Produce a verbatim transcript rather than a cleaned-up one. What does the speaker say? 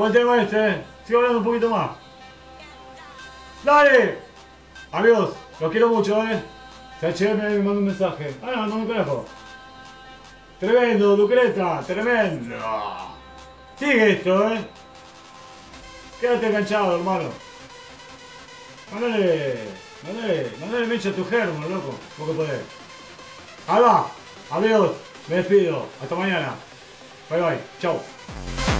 igual tengo este, eh. Sigo hablando un poquito más. ¡Dale! Amigos, los quiero mucho, eh. C H M me mandó un mensaje. Ah, no, no me carajo. Tremendo, Ducreta, tremendo. Sigue esto, eh. Quédate enganchado, hermano. Mandale, mandale, mandale mecha a tu germo, loco. Vos que podés. Ahí va. Amigos, me despido. Hasta mañana. Bye bye. Chau.